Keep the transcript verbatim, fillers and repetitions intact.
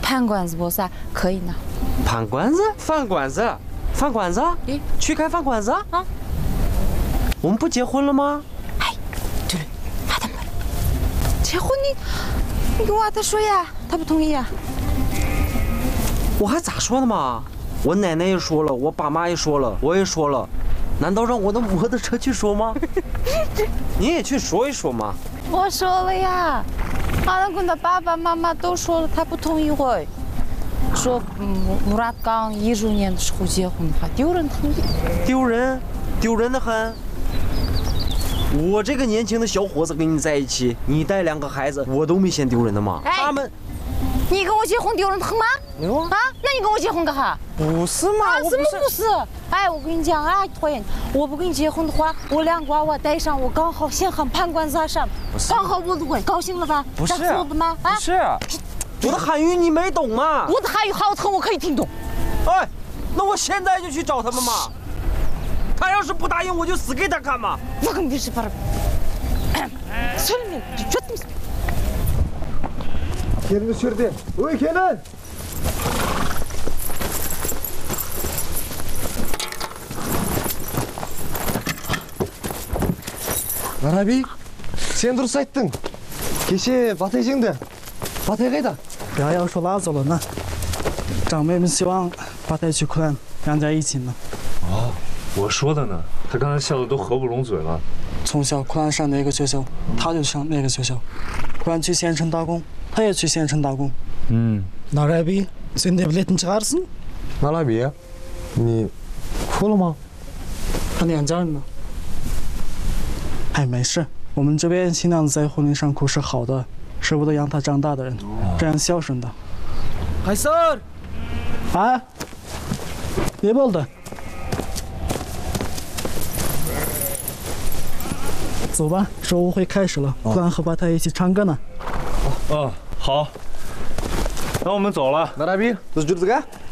盘馆子不是可以呢？ 盘馆子？饭馆子？饭馆子？ 咦， 去开饭馆子啊？ 我们不结婚了吗？ 哎，对了，他他妈结婚你，你跟娃他说呀，他不同意呀。 我还咋说的嘛？我奶奶也说了，我爸妈也说了，我也说了，难道让我的摩托车去说吗？你也去说一说嘛。 我说了呀，阿兰跟他爸爸妈妈都说了，他不同意会。说穆拉刚一周年的时候结婚的话，丢人疼的。 丢人，丢人的很。我这个年轻的小伙子跟你在一起，你带两个孩子，我都没嫌丢人的嘛。 哎、 他们， 你跟我结婚丢人疼吗？ 没有啊。 啊，那你跟我结婚干哈？ 不是嘛？ 啊，怎么不是？哎，我跟你讲啊，讨厌！我不跟你结婚的话，我两个娃娃带上，我刚好先喊盘馆子上，刚好我都会高兴了吧？ 不是说的吗？ 啊，不是。我的汉语你没懂嘛？ 我的汉语好疼，我可以听懂。 哎，那我现在就去找他们嘛。他要是不答应，我就死给他看嘛。 我跟你说吧，söylemeyin. Kötü müsün? Gelin düşürdü. Uy gelin. Arabi, sen dұрыс айттың. Кеше Батай жеңді. Батай қайда? 不要说拉走了呢。长辈们希望把他去昆两家一起呢。 哦，我说的呢，他刚才笑的都合不拢嘴了。 从小昆兰上哪个学校，他就上哪个学校。昆兰去县城打工，他也去县城打工。 嗯。 Narabi, sen de bilетін шығарсың? Narabi, 你哭了吗？ 他两家人呢？哎，没事，我们这边新娘子在婚礼上哭是好的，是为了让她长大的人，这样孝顺的。 海森， 啊，别boldu。走吧，说舞会开始了，昆兰和巴泰一起唱歌呢。 哦，好，那我们走了。 Narabi, biz yürüdük ha?